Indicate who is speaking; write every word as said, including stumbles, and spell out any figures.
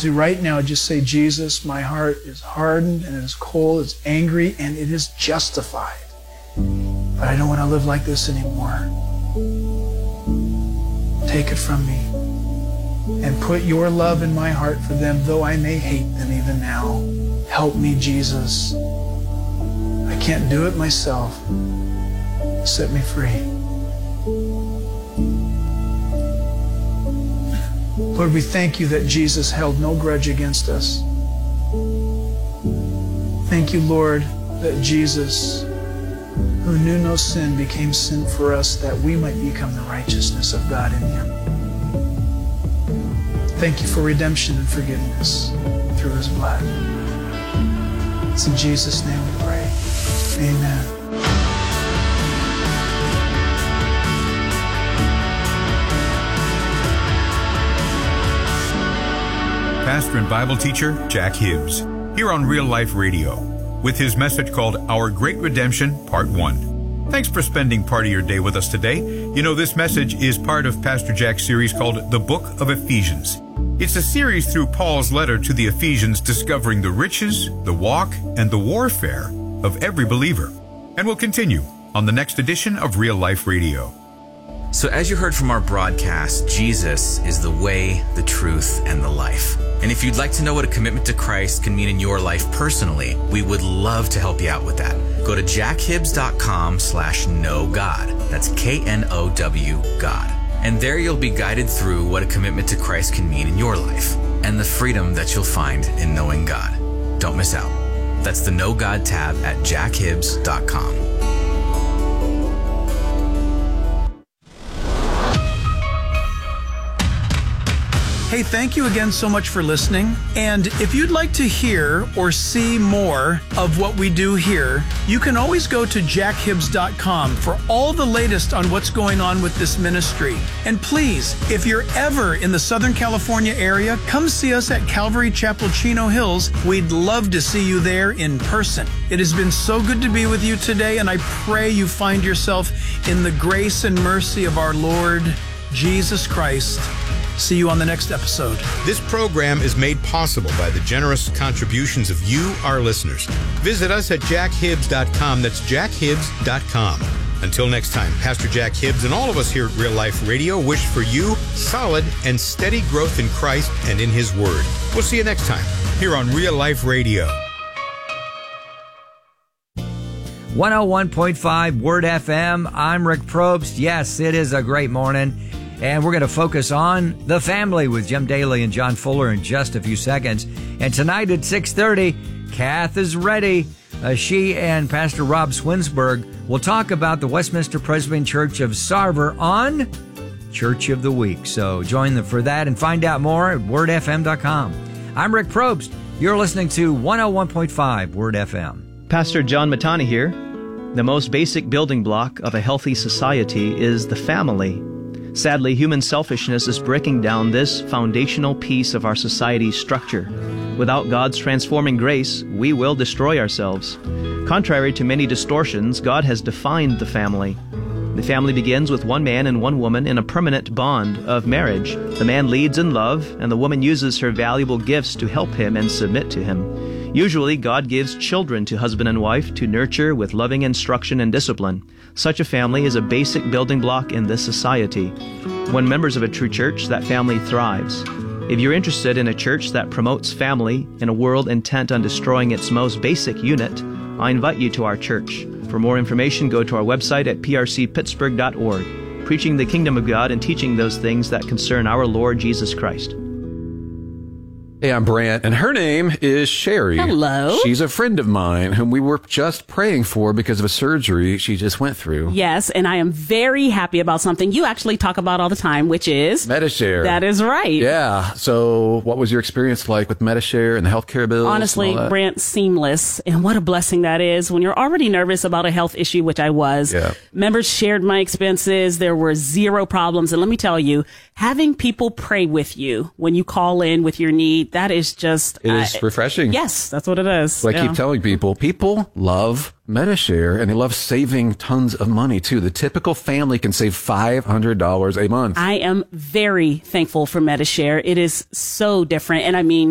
Speaker 1: to right now just say, Jesus, my heart is hardened and it is cold, it's angry, and it is justified. But I don't want to live like this anymore. Take it from me and put your love in my heart for them, though I may hate them even now. Help me, Jesus. I can't do it myself. Set me free. Lord, we thank you that Jesus held no grudge against us. Thank you, Lord, that Jesus, who knew no sin, became sin for us that we might become the righteousness of God in him. Thank you for redemption and forgiveness through his blood. It's in Jesus' name we pray. Amen.
Speaker 2: Pastor and Bible teacher Jack Hibbs, here on Real Life Radio, with his message called Our Great Redemption, Part one. Thanks for spending part of your day with us today. You know, this message is part of Pastor Jack's series called The Book of Ephesians. It's a series through Paul's letter to the Ephesians discovering the riches, the walk, and the warfare of every believer. And we'll continue on the next edition of Real Life Radio.
Speaker 3: So as you heard from our broadcast, Jesus is the way, the truth, and the life. And if you'd like to know what a commitment to Christ can mean in your life personally, we would love to help you out with that. Go to jackhibbs.com slash know God. That's K N O W God. And there you'll be guided through what a commitment to Christ can mean in your life and the freedom that you'll find in knowing God. Don't miss out. That's the Know God tab at jackhibbs dot com.
Speaker 1: Hey, thank you again so much for listening. And if you'd like to hear or see more of what we do here, you can always go to jack hibbs dot com for all the latest on what's going on with this ministry. And please, if you're ever in the Southern California area, come see us at Calvary Chapel, Chino Hills. We'd love to see you there in person. It has been so good to be with you today, and I pray you find yourself in the grace and mercy of our Lord Jesus Christ. See you on the next episode.
Speaker 2: This program is made possible by the generous contributions of you, our listeners. Visit us at jack hibbs dot com. That's jack hibbs dot com. Until next time, Pastor Jack Hibbs and all of us here at Real Life Radio wish for you solid and steady growth in Christ and in His Word. We'll see you next time here on Real Life Radio.
Speaker 4: one oh one point five Word F M. I'm Rick Probst. Yes, it is a great morning. And we're going to focus on the family with Jim Daly and John Fuller in just a few seconds. And tonight at six thirty, Kath is ready. Uh, she and Pastor Rob Swinsburg will talk about the Westminster Presbyterian Church of Sarver on Church of the Week. So join them for that and find out more at word f m dot com. I'm Rick Probst. You're listening to one oh one point five Word F M.
Speaker 5: Pastor John Matani here. The most basic building block of a healthy society is the family. Sadly, human selfishness is breaking down this foundational piece of our society's structure. Without God's transforming grace, we will destroy ourselves. Contrary to many distortions, God has defined the family. The family begins with one man and one woman in a permanent bond of marriage. The man leads in love, and the woman uses her valuable gifts to help him and submit to him. Usually, God gives children to husband and wife to nurture with loving instruction and discipline. Such a family is a basic building block in this society. When members of a true church, that family thrives. If you're interested in a church that promotes family in a world intent on destroying its most basic unit, I invite you to our church. For more information, go to our website at p r c pittsburgh dot org, preaching the kingdom of God and teaching those things that concern our Lord Jesus Christ.
Speaker 6: Hey, I'm Brant, and her name is Sherry.
Speaker 7: Hello.
Speaker 6: She's a friend of mine whom we were just praying for because of a surgery she just went through.
Speaker 7: Yes, and I am very happy about something you actually talk about all the time, which is
Speaker 6: Medi-Share.
Speaker 7: That is right.
Speaker 6: Yeah. So what was your experience like with Medi-Share and the healthcare bills?
Speaker 7: Honestly, Brant, seamless. And what a blessing that is when you're already nervous about a health issue, which I was.
Speaker 6: Yeah.
Speaker 7: Members shared my expenses. There were zero problems. And let me tell you, having people pray with you when you call in with your need, that is just...
Speaker 6: It is
Speaker 7: uh,
Speaker 6: refreshing.
Speaker 7: Yes, that's what it is.
Speaker 6: Well, I
Speaker 7: yeah.
Speaker 6: keep telling people, people love Medi-Share, and they love saving tons of money, too. The typical family can save five hundred dollars a month.
Speaker 7: I am very thankful for Medi-Share. It is so different. And I mean,